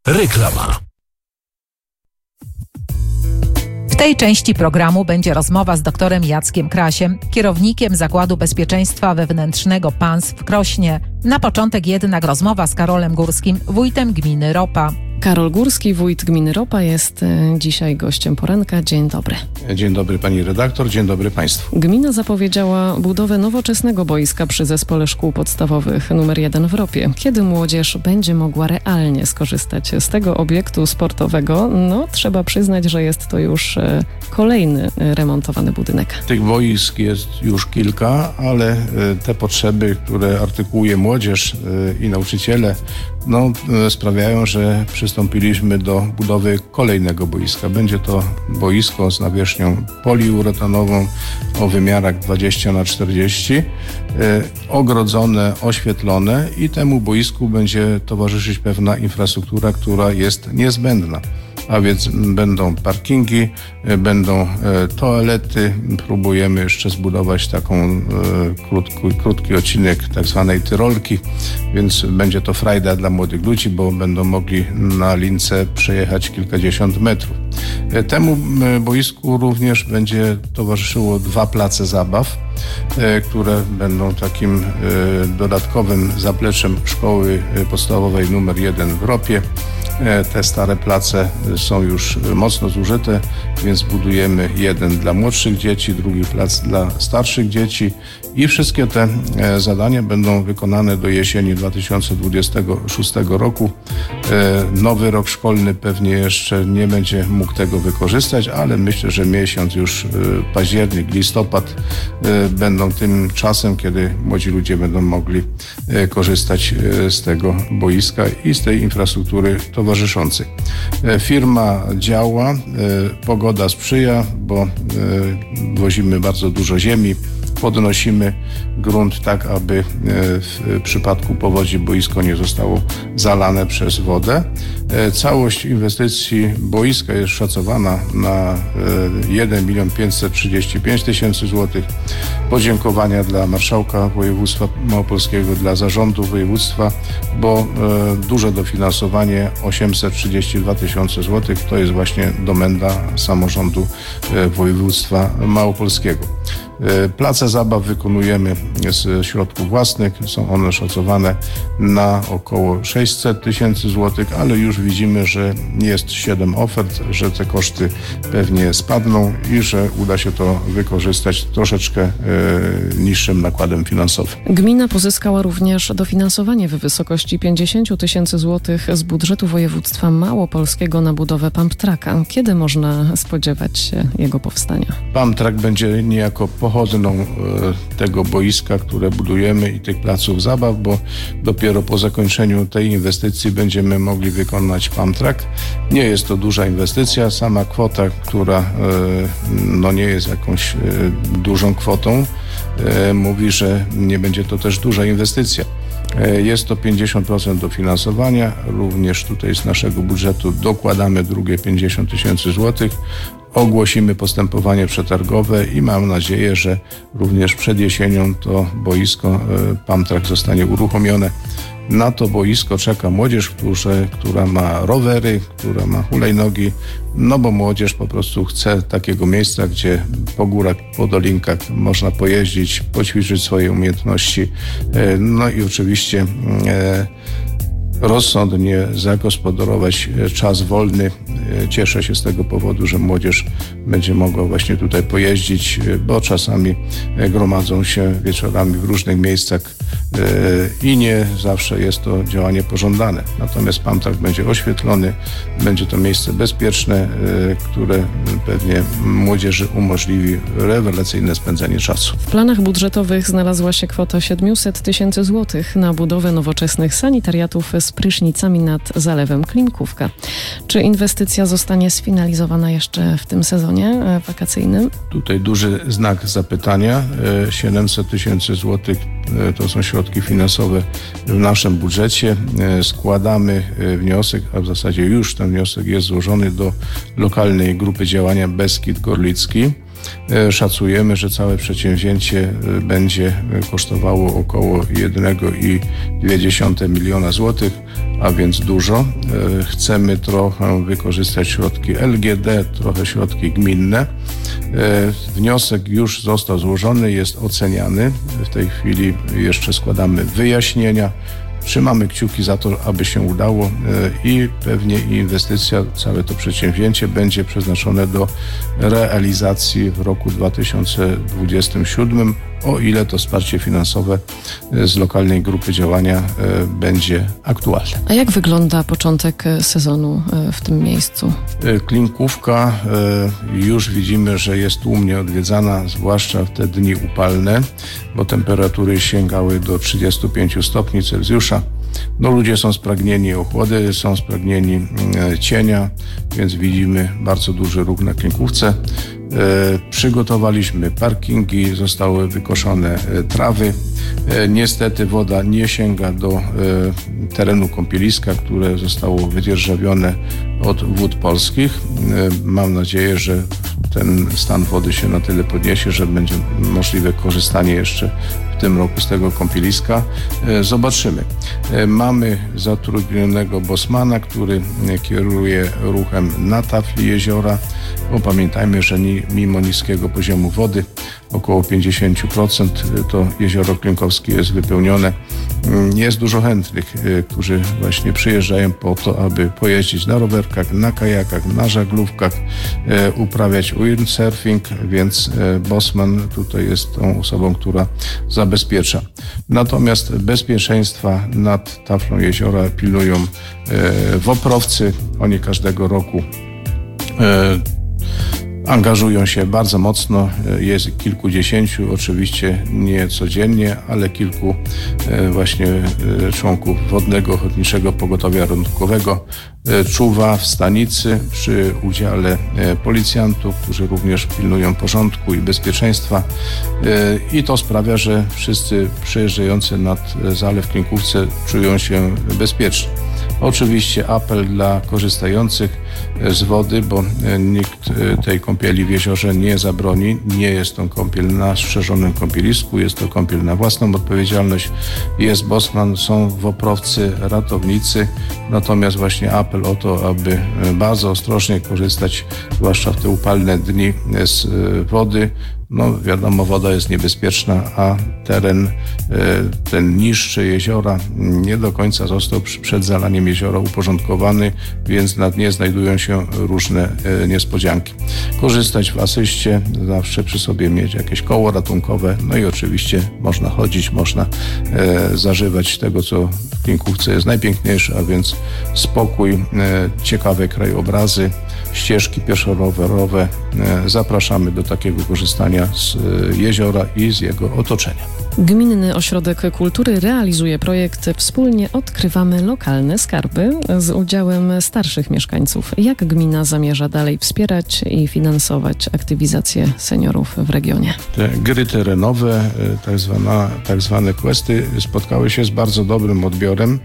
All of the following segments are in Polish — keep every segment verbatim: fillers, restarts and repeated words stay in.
Reklama. W tej części programu będzie rozmowa z doktorem Jackiem Krasiem, kierownikiem Zakładu Bezpieczeństwa Wewnętrznego P A N S w Krośnie. Na początek jednak rozmowa z Karolem Górskim, wójtem gminy Ropa. Karol Górski, wójt gminy Ropa, jest dzisiaj gościem poranka. Dzień dobry. Dzień dobry pani redaktor, dzień dobry państwu. Gmina zapowiedziała budowę nowoczesnego boiska przy Zespole Szkół Podstawowych numer jeden w Ropie. Kiedy młodzież będzie mogła realnie skorzystać z tego obiektu sportowego? No, trzeba przyznać, że jest to już kolejny remontowany budynek. Tych boisk jest już kilka, ale te potrzeby, które artykułuje młodzież i nauczyciele, no, sprawiają, że przystąpiliśmy do budowy kolejnego boiska. Będzie to boisko z nawierzchnią poliuretanową o wymiarach dwadzieścia na czterdzieści, ogrodzone, oświetlone i temu boisku będzie towarzyszyć pewna infrastruktura, która jest niezbędna. A więc będą parkingi, będą toalety. Próbujemy jeszcze zbudować taką krótki, krótki odcinek tak zwanej tyrolki, więc będzie to frajda dla młodych ludzi, bo będą mogli na lince przejechać kilkadziesiąt metrów. Temu boisku również będzie towarzyszyło dwa place zabaw, które będą takim dodatkowym zapleczem szkoły podstawowej numer jeden w Ropie. Te stare place są już mocno zużyte, więc budujemy jeden dla młodszych dzieci, drugi plac dla starszych dzieci i wszystkie te zadania będą wykonane do jesieni dwa tysiące dwudziestego szóstego roku. Nowy rok szkolny pewnie jeszcze nie będzie mógł tego wykorzystać, ale myślę, że miesiąc już październik, listopad będą tym czasem, kiedy młodzi ludzie będą mogli korzystać z tego boiska i z tej infrastruktury towarzyszącej. Firma działa, pogoda sprzyja, bo wozimy bardzo dużo ziemi, podnosimy grunt tak, aby w przypadku powodzi boisko nie zostało zalane przez wodę. Całość inwestycji boiska jest szacowana na jeden milion pięćset trzydzieści pięć tysięcy złotych. Podziękowania dla marszałka województwa małopolskiego, dla zarządu województwa, bo duże dofinansowanie osiemset trzydzieści dwa tysiące złotych to jest właśnie domena samorządu województwa małopolskiego. Place zabaw wykonujemy z środków własnych. Są one szacowane na około sześćset tysięcy złotych, ale już widzimy, że jest siedem ofert, że te koszty pewnie spadną i że uda się to wykorzystać troszeczkę e, niższym nakładem finansowym. Gmina pozyskała również dofinansowanie w wysokości pięćdziesiąt tysięcy złotych z budżetu województwa małopolskiego na budowę pump tracka. Kiedy można spodziewać się jego powstania? Pump track będzie niejako pochodną tego boiska, które budujemy i tych placów zabaw, bo dopiero po zakończeniu tej inwestycji będziemy mogli wykonać pump track. Nie jest to duża inwestycja, sama kwota, która no nie jest jakąś dużą kwotą, mówi, że nie będzie to też duża inwestycja. Jest to pięćdziesiąt procent dofinansowania, również tutaj z naszego budżetu dokładamy drugie pięćdziesiąt tysięcy złotych. Ogłosimy postępowanie przetargowe i mam nadzieję, że również przed jesienią to boisko pump track zostanie uruchomione. Na to boisko czeka młodzież, którzy, która ma rowery, która ma hulajnogi, no bo młodzież po prostu chce takiego miejsca, gdzie po górach, po dolinkach można pojeździć, poćwiczyć swoje umiejętności, no i oczywiście e, rozsądnie zagospodarować czas wolny. Cieszę się z tego powodu, że młodzież będzie mogła właśnie tutaj pojeździć, bo czasami gromadzą się wieczorami w różnych miejscach i nie zawsze jest to działanie pożądane. Natomiast pump track będzie oświetlony, będzie to miejsce bezpieczne, które pewnie młodzieży umożliwi rewelacyjne spędzenie czasu. W planach budżetowych znalazła się kwota siedemset tysięcy złotych na budowę nowoczesnych sanitariatów z prysznicami nad zalewem Klinkówka. Czy inwestycja zostanie sfinalizowana jeszcze w tym sezonie wakacyjnym? Tutaj duży znak zapytania. siedemset tysięcy złotych to są środki finansowe w naszym budżecie. Składamy wniosek, a w zasadzie już ten wniosek jest złożony do lokalnej grupy działania Beskid Gorlicki. Szacujemy, że całe przedsięwzięcie będzie kosztowało około jeden i dwie miliona złotych, a więc dużo. Chcemy trochę wykorzystać środki L G D, trochę środki gminne. Wniosek już został złożony, jest oceniany. W tej chwili jeszcze składamy wyjaśnienia. Trzymamy kciuki za to, aby się udało i pewnie inwestycja, całe to przedsięwzięcie będzie przeznaczone do realizacji w roku dwa tysiące dwudziestym siódmym, o ile to wsparcie finansowe z lokalnej grupy działania będzie aktualne. A jak wygląda początek sezonu w tym miejscu? Klinkówka już widzimy, że jest tłumnie odwiedzana, zwłaszcza w te dni upalne, bo temperatury sięgały do trzydziestu pięciu stopni Celsjusza. No, ludzie są spragnieni ochłody, są spragnieni cienia, więc widzimy bardzo duży ruch na Klinkówce. E, przygotowaliśmy parkingi, zostały wykoszone e, trawy. E, niestety woda nie sięga do e, terenu kąpieliska, które zostało wydzierżawione od Wód Polskich. E, mam nadzieję, że ten stan wody się na tyle podniesie, że będzie możliwe korzystanie jeszcze w tym roku z tego kąpieliska. Zobaczymy. Mamy zatrudnionego bosmana, który kieruje ruchem na tafli jeziora, bo pamiętajmy, że mimo niskiego poziomu wody, około pięćdziesiąt procent, to jezioro Klinkowskie jest wypełnione. Jest dużo chętnych, którzy właśnie przyjeżdżają po to, aby pojeździć na rowerkach, na kajakach, na żaglówkach, uprawiać windsurfing, więc bosman tutaj jest tą osobą, która zabezpiecza. Natomiast bezpieczeństwa nad taflą jeziora pilnują woprowcy. Oni każdego roku angażują się bardzo mocno, jest kilkudziesięciu, oczywiście nie codziennie, ale kilku właśnie członków Wodnego Ochotniczego Pogotowia Ratunkowego czuwa w stanicy przy udziale policjantów, którzy również pilnują porządku i bezpieczeństwa, i to sprawia, że wszyscy przejeżdżający nad Zalew Klinkówce czują się bezpiecznie. Oczywiście apel dla korzystających z wody, bo nikt tej kąpieli w jeziorze nie zabroni. Nie jest to kąpiel na strzeżonym kąpielisku, jest to kąpiel na własną odpowiedzialność. Jest bosman, są woprowcy, ratownicy, natomiast właśnie apel o to, aby bardzo ostrożnie korzystać, zwłaszcza w te upalne dni, z wody. No wiadomo, woda jest niebezpieczna, a teren ten niższy jeziora nie do końca został przed zalaniem jeziora uporządkowany, więc na dnie znajdują się różne niespodzianki. Korzystać w asyście, zawsze przy sobie mieć jakieś koło ratunkowe, no i oczywiście można chodzić, można zażywać tego, co w Klinkówce jest najpiękniejsze, a więc spokój, ciekawe krajobrazy, ścieżki pieszo-rowerowe. Zapraszamy do takiego korzystania z jeziora i z jego otoczenia. Gminny Ośrodek Kultury realizuje projekt Wspólnie odkrywamy lokalne skarby z udziałem starszych mieszkańców. Jak gmina zamierza dalej wspierać i finansować aktywizację seniorów w regionie? Te gry terenowe, tak, zwana, tak zwane questy, spotkały się z bardzo dobrym odbiorem.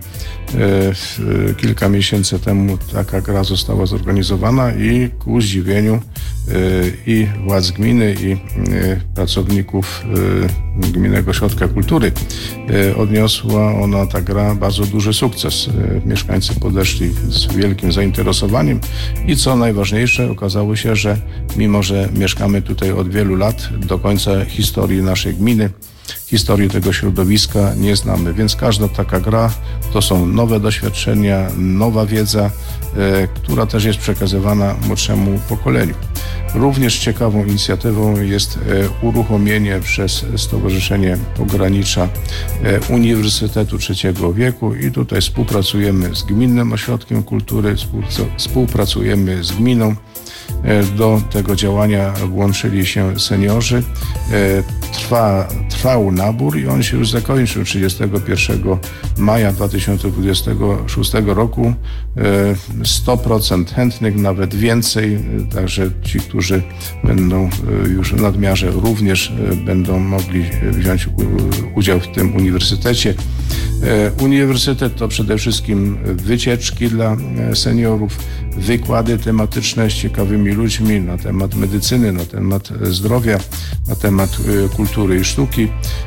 Kilka miesięcy temu taka gra została zorganizowana i ku zdziwieniu i władz gminy, i pracowników Gminnego Ośrodka Kultury odniosła ona, ta gra, bardzo duży sukces. Mieszkańcy podeszli z wielkim zainteresowaniem i co najważniejsze, okazało się, że mimo że mieszkamy tutaj od wielu lat, do końca historii naszej gminy, historii tego środowiska nie znamy, więc każda taka gra to są nowe doświadczenia, nowa wiedza, e, która też jest przekazywana młodszemu pokoleniu. Również ciekawą inicjatywą jest e, uruchomienie przez Stowarzyszenie Pogranicza e, Uniwersytetu Trzeciego Wieku i tutaj współpracujemy z Gminnym Ośrodkiem Kultury, współpracujemy z gminą. Do tego działania włączyli się seniorzy. Trwa, trwał nabór i on się już zakończył trzydziestego pierwszego maja dwa tysiące dwudziestego szóstego roku. sto procent chętnych, nawet więcej, także ci, którzy będą już w nadmiarze, również będą mogli wziąć udział w tym uniwersytecie. Uniwersytet to przede wszystkim wycieczki dla seniorów, wykłady tematyczne z ciekawymi ludźmi na temat medycyny, na temat zdrowia, na temat kultury i sztuki,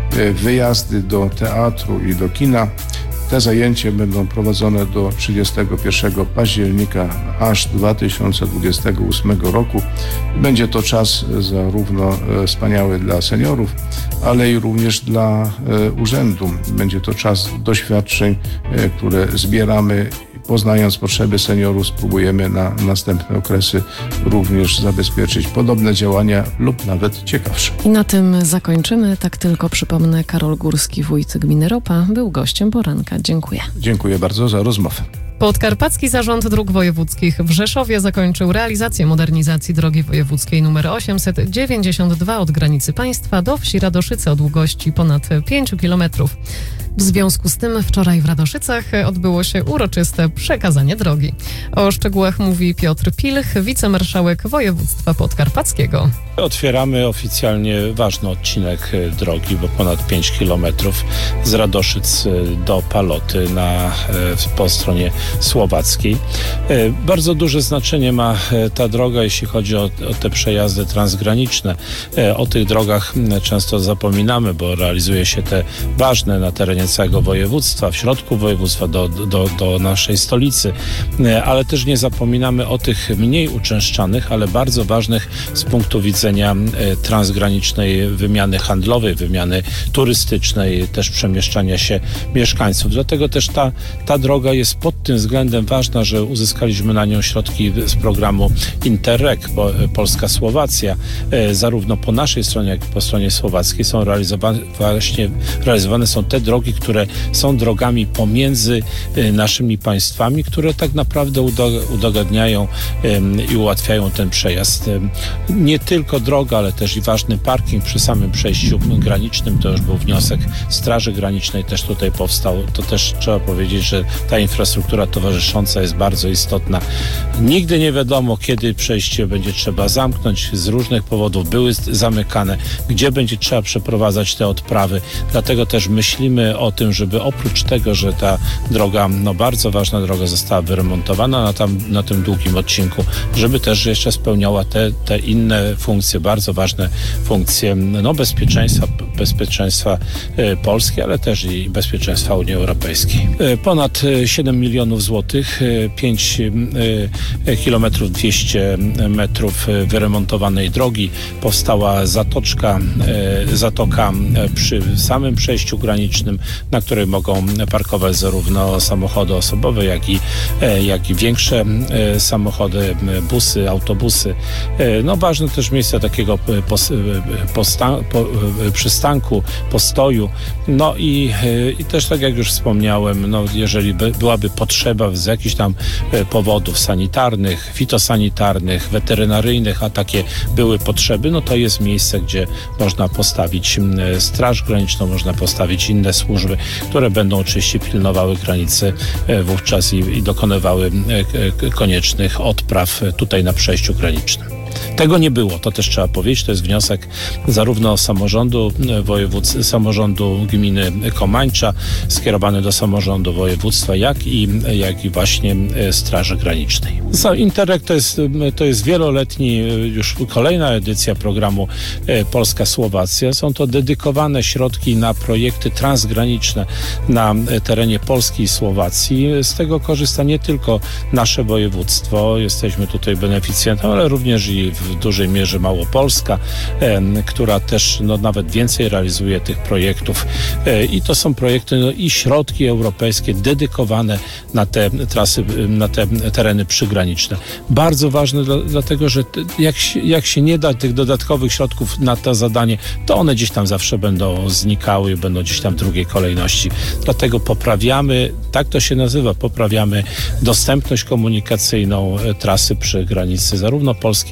wyjazdy do teatru i do kina. Te zajęcia będą prowadzone do trzydziestego pierwszego października aż dwa tysiące dwudziestego ósmego roku. Będzie to czas zarówno wspaniały dla seniorów, ale i również dla urzędu. Będzie to czas doświadczeń, które zbieramy. Poznając potrzeby seniorów, spróbujemy na następne okresy również zabezpieczyć podobne działania lub nawet ciekawsze. I na tym zakończymy. Tak tylko przypomnę, Karol Górski, wójt gminy Ropa, był gościem poranka. Dziękuję. Dziękuję bardzo za rozmowę. Podkarpacki Zarząd Dróg Wojewódzkich w Rzeszowie zakończył realizację modernizacji drogi wojewódzkiej nr osiemset dziewięćdziesiąt dwa od granicy państwa do wsi Radoszyce o długości ponad pięć kilometrów. W związku z tym wczoraj w Radoszycach odbyło się uroczyste przekazanie drogi. O szczegółach mówi Piotr Pilch, wicemarszałek województwa podkarpackiego. Otwieramy oficjalnie ważny odcinek drogi, bo ponad pięć kilometrów z Radoszyc do Paloty na, po stronie słowackiej. Bardzo duże znaczenie ma ta droga, jeśli chodzi o, o te przejazdy transgraniczne. O tych drogach często zapominamy, bo realizuje się te ważne na terenie całego województwa, w środku województwa do, do, do naszej stolicy, ale też nie zapominamy o tych mniej uczęszczanych, ale bardzo ważnych z punktu widzenia transgranicznej wymiany handlowej, wymiany turystycznej, też przemieszczania się mieszkańców. Dlatego też ta, ta droga jest pod tym względem ważna, że uzyskaliśmy na nią środki z programu Interreg, Polska-Słowacja. Zarówno po naszej stronie, jak i po stronie słowackiej są realizowane, właśnie realizowane są te drogi, które są drogami pomiędzy naszymi państwami, które tak naprawdę udogadniają i ułatwiają ten przejazd. Nie tylko droga, ale też i ważny parking przy samym przejściu granicznym. To już był wniosek Straży Granicznej, też tutaj powstał. To też trzeba powiedzieć, że ta infrastruktura towarzysząca jest bardzo istotna. Nigdy nie wiadomo, kiedy przejście będzie trzeba zamknąć. Z różnych powodów były zamykane. Gdzie będzie trzeba przeprowadzać te odprawy. Dlatego też myślimy o tym, żeby oprócz tego, że ta droga, no bardzo ważna droga została wyremontowana na, tam, na tym długim odcinku, żeby też jeszcze spełniała te, te inne funkcje, bardzo ważne funkcje no, bezpieczeństwa, bezpieczeństwa e, Polski, ale też i bezpieczeństwa Unii Europejskiej. E, ponad siedem milionów złotych, e, pięć kilometrów dwieście metrów wyremontowanej drogi, powstała zatoczka, e, zatoka przy samym przejściu granicznym, na której mogą parkować zarówno samochody osobowe, jak i, jak i większe samochody, busy, autobusy. No ważne też miejsce takiego pos, posta, po, przystanku, postoju. No i, i też tak jak już wspomniałem, no jeżeli by, byłaby potrzeba z jakichś tam powodów sanitarnych, fitosanitarnych, weterynaryjnych, a takie były potrzeby, no to jest miejsce, gdzie można postawić Straż Graniczną, można postawić inne służby, które będą oczywiście pilnowały granicy wówczas i, i dokonywały koniecznych odpraw tutaj na przejściu granicznym. Tego nie było, to też trzeba powiedzieć, to jest wniosek zarówno samorządu województwa, samorządu gminy Komańcza, skierowany do samorządu województwa, jak i, jak i właśnie Straży Granicznej. Interreg to jest, to jest wieloletni, już kolejna edycja programu Polska-Słowacja. Są to dedykowane środki na projekty transgraniczne na terenie Polski i Słowacji. Z tego korzysta nie tylko nasze województwo, jesteśmy tutaj beneficjentem, ale również i w dużej mierze Małopolska, e, która też no, nawet więcej realizuje tych projektów e, i to są projekty no, i środki europejskie dedykowane na te trasy, na te tereny przygraniczne. Bardzo ważne dla, dlatego, że jak, jak się nie da tych dodatkowych środków na to zadanie, to one gdzieś tam zawsze będą znikały i będą gdzieś tam w drugiej kolejności. Dlatego poprawiamy, tak to się nazywa, poprawiamy dostępność komunikacyjną trasy przy granicy zarówno polskiej, jak i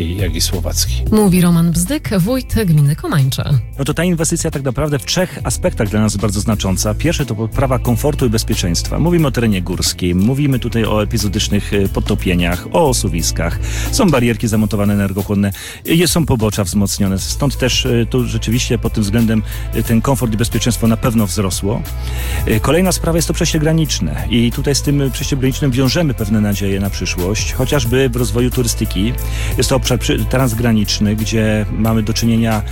Słowackiej. Mówi Roman Bzdyk, wójt gminy Komańcza. No to ta inwestycja tak naprawdę w trzech aspektach dla nas bardzo znacząca. Pierwszy to poprawa komfortu i bezpieczeństwa. Mówimy o terenie górskim, mówimy tutaj o epizodycznych podtopieniach, o osuwiskach. Są barierki zamontowane energochłonne, są pobocza wzmocnione. Stąd też tu rzeczywiście pod tym względem ten komfort i bezpieczeństwo na pewno wzrosło. Kolejna sprawa jest to przejście graniczne i tutaj z tym przejściem granicznym wiążemy pewne nadzieje na przyszłość, chociażby w rozwoju turystyki. Jest to obszar transgraniczny, gdzie mamy do czynienia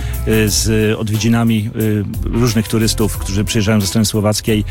z odwiedzinami różnych turystów, którzy przyjeżdżają ze strony słowackiej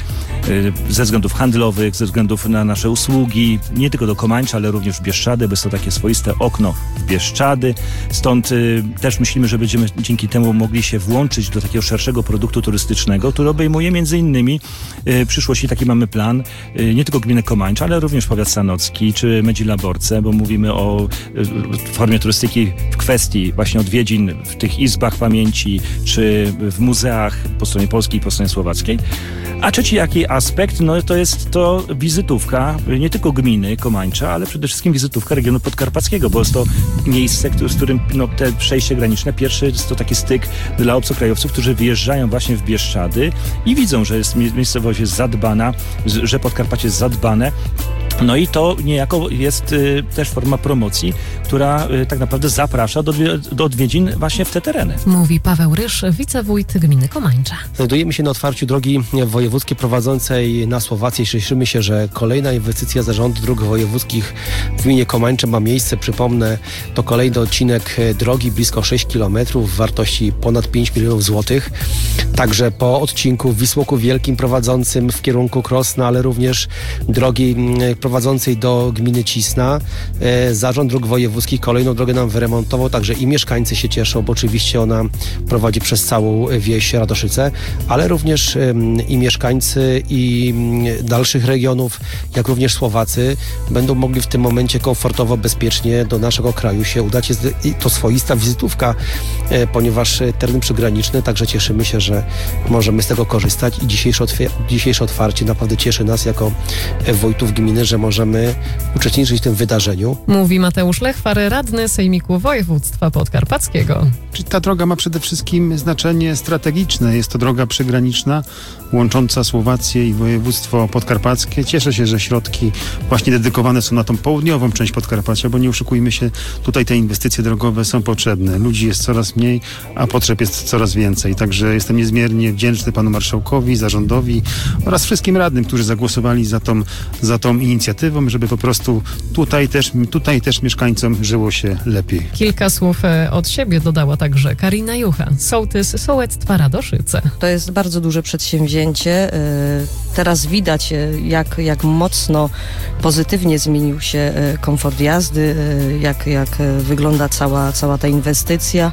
ze względów handlowych, ze względów na nasze usługi, nie tylko do Komańcza, ale również w Bieszczady, bo jest to takie swoiste okno w Bieszczady. Stąd też myślimy, że będziemy dzięki temu mogli się włączyć do takiego szerszego produktu turystycznego, który obejmuje między innymi w przyszłości taki mamy plan, nie tylko gminę Komańcza, ale również powiat sanocki czy Medzilaborce, bo mówimy o formie turystyki w kwestii właśnie odwiedzin w tych izbach pamięci, czy w muzeach po stronie polskiej i po stronie słowackiej. A trzeci jaki aspekt, no to jest to wizytówka nie tylko gminy Komańcza, ale przede wszystkim wizytówka regionu podkarpackiego, bo jest to miejsce, z którym no, te przejście graniczne, pierwszy jest to taki styk dla obcokrajowców, którzy wyjeżdżają właśnie w Bieszczady i widzą, że jest, miejscowość jest zadbana, że Podkarpacie jest zadbane. No i to niejako jest y, też forma promocji, która y, tak naprawdę zaprasza do, do odwiedzin właśnie w te tereny. Mówi Paweł Rysz, wicewójt gminy Komańcza. Znajdujemy się na otwarciu drogi wojewódzkiej prowadzącej na Słowację i cieszymy się, że kolejna inwestycja Zarządu Dróg Wojewódzkich w gminie Komańcze ma miejsce. Przypomnę, to kolejny odcinek drogi, blisko sześć kilometrów, w wartości ponad pięć milionów złotych. Także po odcinku w Wisłoku Wielkim prowadzącym w kierunku Krosna, ale również drogi prowadzącej do gminy Cisna. Zarząd Dróg Wojewódzkich kolejną drogę nam wyremontował, także i mieszkańcy się cieszą, bo oczywiście ona prowadzi przez całą wieś Radoszyce, ale również i mieszkańcy i dalszych regionów, jak również Słowacy będą mogli w tym momencie komfortowo, bezpiecznie do naszego kraju się udać. Jest to swoista wizytówka, ponieważ teren przygraniczny, także cieszymy się, że możemy z tego korzystać i dzisiejsze, otw- dzisiejsze otwarcie naprawdę cieszy nas jako wójtów gminy, że możemy uczestniczyć w tym wydarzeniu. Mówi Mateusz Lechwar, radny Sejmiku Województwa Podkarpackiego. Czyli ta droga ma przede wszystkim znaczenie strategiczne. Jest to droga przygraniczna, łącząca Słowację i województwo podkarpackie. Cieszę się, że środki właśnie dedykowane są na tą południową część Podkarpacia, bo nie oszukujmy się, tutaj te inwestycje drogowe są potrzebne. Ludzi jest coraz mniej, a potrzeb jest coraz więcej. Także jestem niezmiernie wdzięczny panu marszałkowi, zarządowi oraz wszystkim radnym, którzy zagłosowali za tą, za tą inicjatywą, żeby po prostu tutaj też, tutaj też mieszkańcom żyło się lepiej. Kilka słów od siebie dodała także Karina Jucha, sołtys sołectwa Radoszyce. To jest bardzo duże przedsięwzięcie. Teraz widać, jak, jak mocno pozytywnie zmienił się komfort jazdy, jak, jak wygląda cała, cała ta inwestycja.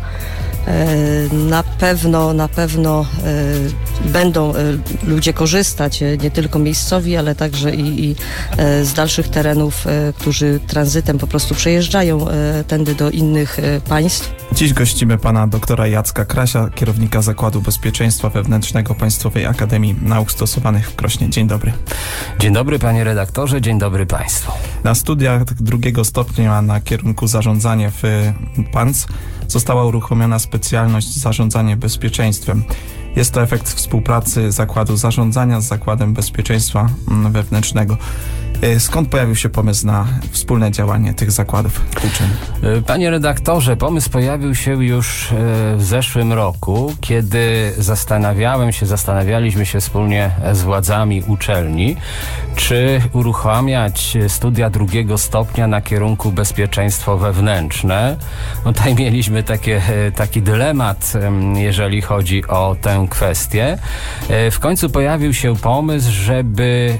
Na pewno, na pewno będą ludzie korzystać, nie tylko miejscowi, ale także i, i z dalszych terenów, którzy tranzytem po prostu przejeżdżają tędy do innych państw. Dziś gościmy pana doktora Jacka Krasia, kierownika Zakładu Bezpieczeństwa Wewnętrznego Państwowej Akademii Nauk Stosowanych w Krośnie. Dzień dobry. Dzień dobry panie redaktorze, dzień dobry państwu. Na studiach drugiego stopnia na kierunku zarządzanie w P A N S została uruchomiona specjalność zarządzanie bezpieczeństwem. Jest to efekt współpracy Zakładu Zarządzania z Zakładem Bezpieczeństwa Wewnętrznego. Skąd pojawił się pomysł na wspólne działanie tych zakładów uczelni? Panie redaktorze, pomysł pojawił się już w zeszłym roku, kiedy zastanawiałem się, zastanawialiśmy się wspólnie z władzami uczelni, czy uruchamiać studia drugiego stopnia na kierunku bezpieczeństwo wewnętrzne. No tutaj mieliśmy takie, taki dylemat, jeżeli chodzi o tę kwestię. W końcu pojawił się pomysł, żeby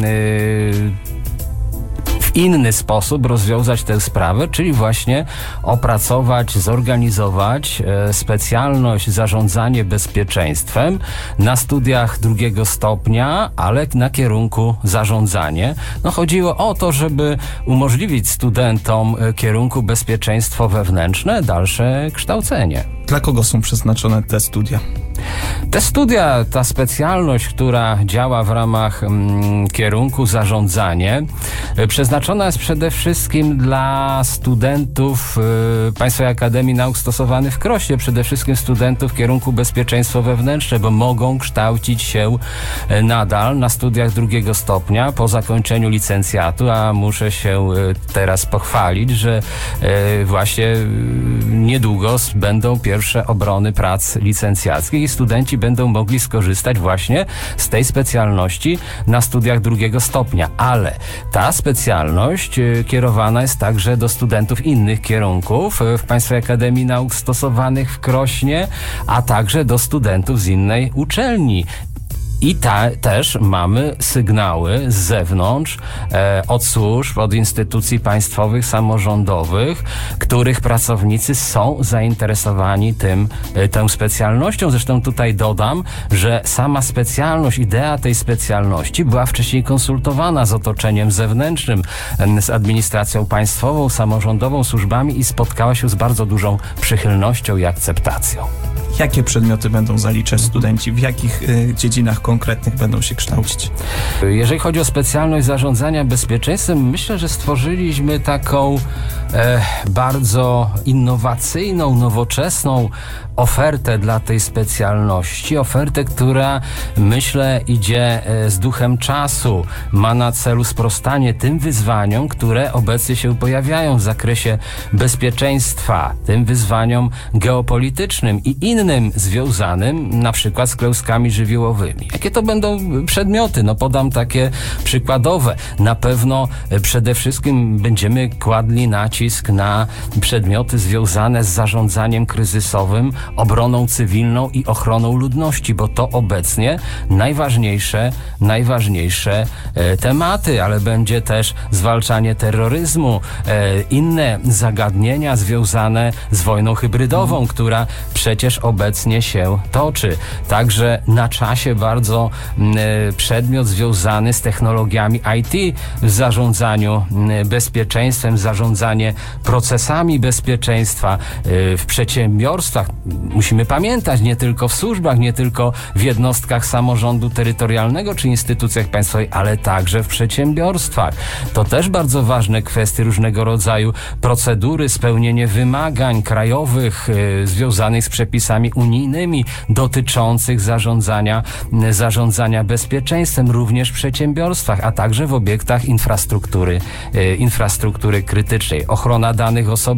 w inny sposób rozwiązać tę sprawę, czyli właśnie opracować, zorganizować e, specjalność zarządzanie bezpieczeństwem na studiach drugiego stopnia, ale na kierunku zarządzanie. No chodziło o to, żeby umożliwić studentom e, kierunku bezpieczeństwo wewnętrzne dalsze kształcenie. Dla kogo są przeznaczone te studia? Te studia, ta specjalność, która działa w ramach mm, kierunku zarządzanie, przeznaczona jest przede wszystkim dla studentów y, Państwowej Akademii Nauk Stosowanych w Krośnie, przede wszystkim studentów kierunku bezpieczeństwo wewnętrzne, bo mogą kształcić się nadal na studiach drugiego stopnia po zakończeniu licencjatu, a muszę się y, teraz pochwalić, że y, właśnie y, niedługo będą pierwsze obrony prac licencjackich i studenci będą mogli skorzystać właśnie z tej specjalności na studiach drugiego stopnia, ale ta specjalność y, kierowana jest także do studentów innych kierunków y, w Państwowej Akademii Nauk Stosowanych w Krośnie, a także do studentów z innej uczelni. I ta, też mamy sygnały z zewnątrz, e, od służb, od instytucji państwowych, samorządowych, których pracownicy są zainteresowani tym, e, tą specjalnością. Zresztą tutaj dodam, że sama specjalność, idea tej specjalności była wcześniej konsultowana z otoczeniem zewnętrznym, e, z administracją państwową, samorządową, służbami i spotkała się z bardzo dużą przychylnością i akceptacją. Jakie przedmioty będą zaliczać studenci? W jakich y, dziedzinach konkretnych będą się kształcić? Jeżeli chodzi o specjalność zarządzania bezpieczeństwem, myślę, że stworzyliśmy taką e, bardzo innowacyjną, nowoczesną ofertę dla tej specjalności. Ofertę, która, myślę, idzie e, z duchem czasu. Ma na celu sprostanie tym wyzwaniom, które obecnie się pojawiają w zakresie bezpieczeństwa, tym wyzwaniom geopolitycznym i innym związanym na przykład z klęskami żywiołowymi. Jakie to będą przedmioty? No podam takie przykładowe. Na pewno przede wszystkim będziemy kładli nacisk na przedmioty związane z zarządzaniem kryzysowym, obroną cywilną i ochroną ludności, bo to obecnie najważniejsze, najważniejsze e, tematy, ale będzie też zwalczanie terroryzmu, e, inne zagadnienia związane z wojną hybrydową, hmm. która przecież obecnie się toczy. Także na czasie bardzo m, przedmiot związany z technologiami I T w zarządzaniu m, bezpieczeństwem, zarządzanie procesami bezpieczeństwa y, w przedsiębiorstwach. Musimy pamiętać, nie tylko w służbach, nie tylko w jednostkach samorządu terytorialnego czy instytucjach państwowych, ale także w przedsiębiorstwach. To też bardzo ważne kwestie, różnego rodzaju procedury, spełnienie wymagań krajowych y, związanych z przepisami unijnymi dotyczących zarządzania, zarządzania bezpieczeństwem również w przedsiębiorstwach, a także w obiektach infrastruktury, y, infrastruktury krytycznej. Ochrona danych osobowych